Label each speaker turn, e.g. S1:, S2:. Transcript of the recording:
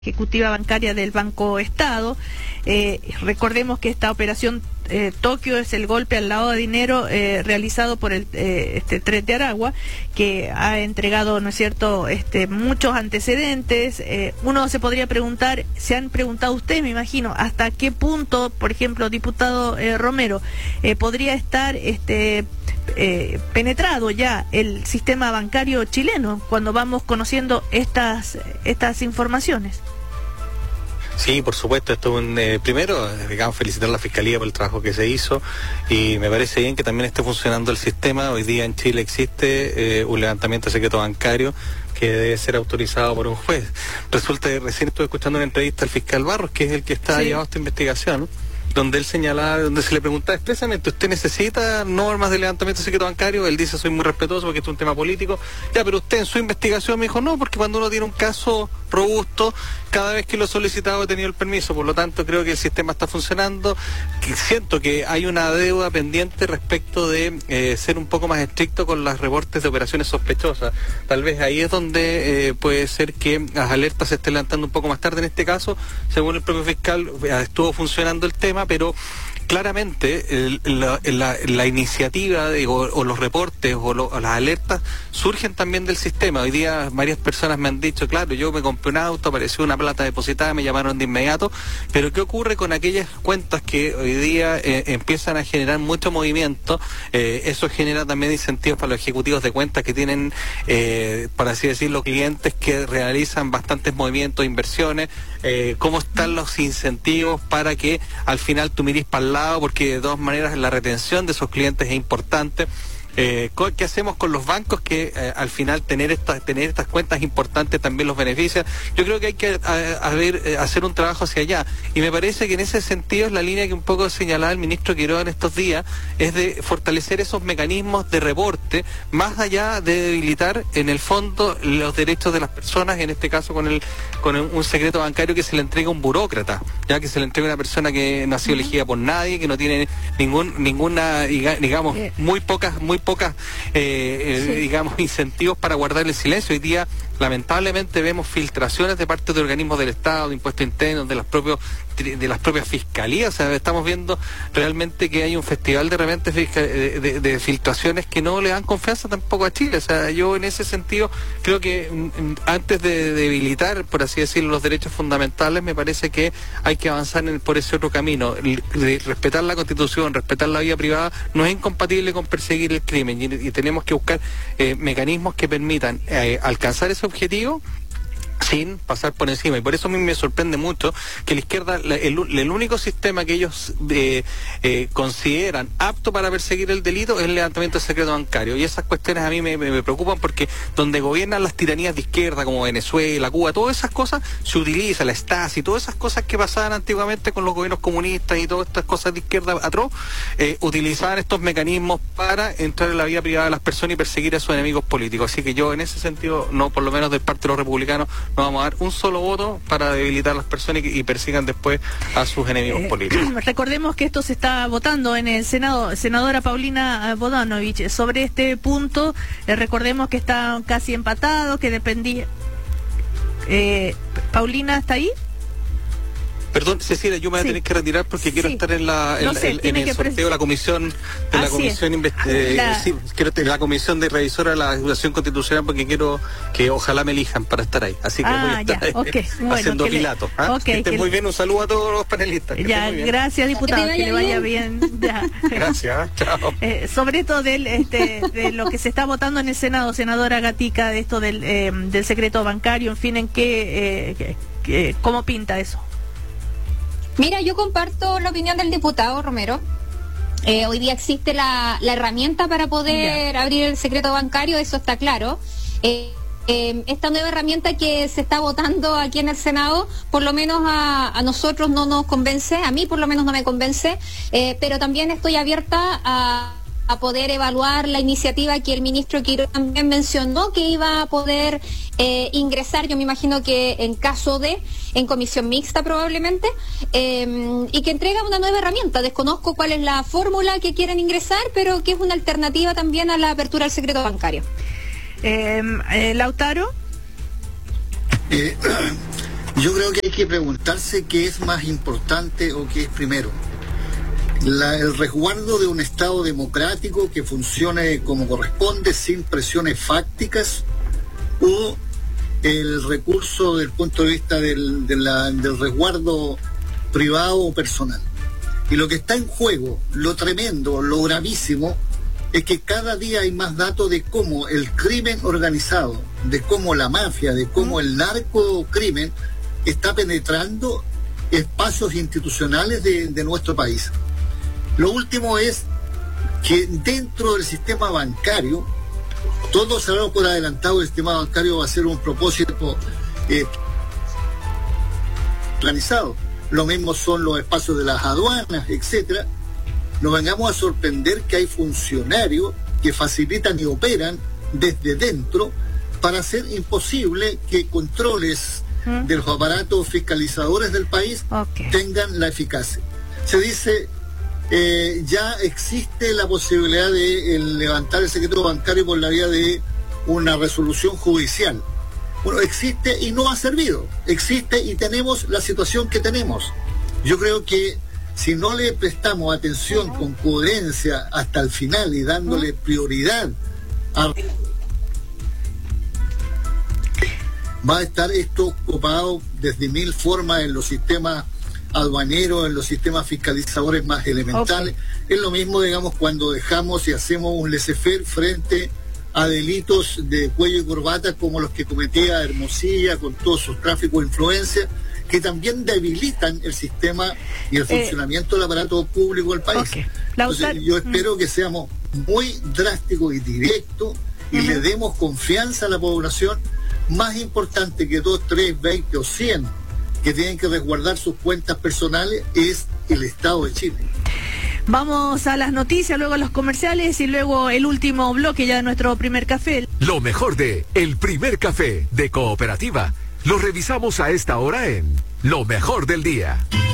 S1: ejecutiva bancaria del Banco Estado. Recordemos que esta operación Tokio es el golpe al lavado de dinero realizado por el Tren de Aragua, que ha entregado, ¿no es cierto?, muchos antecedentes. Uno se podría preguntar, se han preguntado ustedes, me imagino, hasta qué punto, por ejemplo, diputado Romero, podría estar penetrado ya el sistema bancario chileno cuando vamos conociendo estas informaciones.
S2: Sí, por supuesto, esto es primero, digamos, felicitar a la Fiscalía por el trabajo que se hizo, y me parece bien que también esté funcionando el sistema. Hoy día en Chile existe un levantamiento de secreto bancario que debe ser autorizado por un juez. Resulta que recién estuve escuchando una entrevista al fiscal Barros, que es el que está llevando esta investigación, donde él señalaba, donde se le preguntaba expresamente, ¿usted necesita normas de levantamiento de secreto bancario? Él dice, soy muy respetuoso porque esto es un tema político. Ya, pero usted en su investigación me dijo, no, porque cuando uno tiene un caso robusto, cada vez que lo he solicitado he tenido el permiso. Por lo tanto, creo que el sistema está funcionando. Siento que hay una deuda pendiente respecto de ser un poco más estricto con los reportes de operaciones sospechosas. Tal vez ahí es donde puede ser que las alertas se estén levantando un poco más tarde. En este caso, según el propio fiscal, estuvo funcionando el tema, pero claramente la iniciativa o los reportes o las alertas surgen también del sistema. Hoy día varias personas me han dicho, claro, yo me compré un auto, apareció una plata depositada, me llamaron de inmediato, pero ¿qué ocurre con aquellas cuentas que hoy día empiezan a generar mucho movimiento? Eso genera también incentivos para los ejecutivos de cuentas que tienen, por así decirlo, clientes que realizan bastantes movimientos, inversiones. ¿Cómo están los incentivos para que al final tú mires para el lado? Porque de todas maneras la retención de esos clientes es importante. ¿Qué hacemos con los bancos que al final tener estas cuentas importantes también los beneficia? Yo creo que hay que hacer un trabajo hacia allá, y me parece que en ese sentido es la línea que un poco señalaba el ministro Quiroga en estos días, es de fortalecer esos mecanismos de reporte, más allá de debilitar en el fondo los derechos de las personas, en este caso con un secreto bancario que se le entrega a un burócrata, ya que se le entrega a una persona que no ha sido elegida por nadie, que no tiene ninguna, digamos, muy pocas digamos, incentivos para guardar el silencio. Hoy día lamentablemente vemos filtraciones de parte de organismos del Estado, de impuestos internos, de las propias fiscalías. O sea, estamos viendo realmente que hay un festival de repente de filtraciones que no le dan confianza tampoco a Chile. O sea, yo en ese sentido creo que antes de debilitar, por así decirlo, los derechos fundamentales, me parece que hay que avanzar por ese otro camino. De respetar la Constitución, respetar la vida privada, no es incompatible con perseguir el crimen, y tenemos que buscar mecanismos que permitan alcanzar ese objetivo sin pasar por encima. Y por eso a mí me sorprende mucho que la izquierda, el único sistema que ellos consideran apto para perseguir el delito es el levantamiento del secreto bancario. Y esas cuestiones a mí me preocupan, porque donde gobiernan las tiranías de izquierda, como Venezuela, Cuba, todas esas cosas se utiliza, la Stasi, todas esas cosas que pasaban antiguamente con los gobiernos comunistas y todas estas cosas de izquierda atroz, utilizaban estos mecanismos para entrar en la vida privada de las personas y perseguir a sus enemigos políticos. Así que yo en ese sentido, no, por lo menos de parte de los republicanos, no vamos a dar un solo voto para debilitar a las personas y persigan después a sus enemigos políticos.
S1: Recordemos que esto se está votando en el Senado. Senadora Paulina Bodanovich, sobre este punto, recordemos que está casi empatado, que dependía... ¿Paulina está ahí?
S2: Perdón, Cecilia, yo me voy a tener que retirar porque quiero estar en el sorteo de la comisión la comisión de revisora de la Acusación Constitucional, porque quiero que ojalá me elijan para estar ahí. Así que voy a estar haciendo pilato. Que estén muy bien, un saludo a todos los panelistas.
S1: Gracias, diputado, que le vaya bien.
S2: Gracias, chao.
S1: Sobre esto de lo que se está votando en el Senado, senadora Gatica, de esto del secreto bancario, en fin, ¿cómo pinta eso?
S3: Mira, yo comparto la opinión del diputado Romero. Hoy día existe la herramienta para poder abrir el secreto bancario, eso está claro. Esta nueva herramienta que se está votando aquí en el Senado, por lo menos a nosotros no nos convence, a mí por lo menos no me convence, pero también estoy abierta a poder evaluar la iniciativa que el ministro Quiroga también mencionó que iba a poder ingresar, yo me imagino que en comisión mixta probablemente, y que entrega una nueva herramienta. Desconozco cuál es la fórmula que quieren ingresar, pero que es una alternativa también a la apertura del secreto bancario.
S1: Lautaro.
S4: Yo creo que hay que preguntarse qué es más importante o qué es primero. El resguardo de un Estado democrático que funcione como corresponde, sin presiones fácticas, o el recurso del punto de vista del resguardo privado o personal. Y lo que está en juego, lo tremendo, lo gravísimo, es que cada día hay más datos de cómo el crimen organizado, de cómo la mafia, de cómo el narcocrimen está penetrando espacios institucionales de nuestro país. Lo último es que dentro del sistema bancario, todos sabemos por adelantado que el sistema bancario va a ser un propósito organizado. Lo mismo son los espacios de las aduanas, etcétera. Nos vengamos a sorprender que hay funcionarios que facilitan y operan desde dentro para hacer imposible que controles de los aparatos fiscalizadores del país tengan la eficacia. Se dice, ya existe la posibilidad de levantar el secreto bancario por la vía de una resolución judicial. Bueno, existe y no ha servido. Existe y tenemos la situación que tenemos. Yo creo que si no le prestamos atención con coherencia hasta el final y dándole prioridad va a estar esto copado desde mil formas en los sistemas aduaneros, en los sistemas fiscalizadores más elementales. Es lo mismo, digamos, cuando dejamos y hacemos un laissez-faire frente a delitos de cuello y corbata como los que cometía Hermosilla con todos sus tráficos de influencia, que también debilitan el sistema y el funcionamiento del aparato público del país. Entonces, yo espero que seamos muy drásticos y directos y le demos confianza a la población. Más importante que 2, 3, 20 o 100 que tienen que resguardar sus cuentas personales es el Estado de Chile.
S1: Vamos a las noticias, luego a los comerciales y luego el último bloque ya de nuestro primer café.
S5: Lo mejor de El Primer Café de Cooperativa lo revisamos a esta hora en Lo Mejor del Día.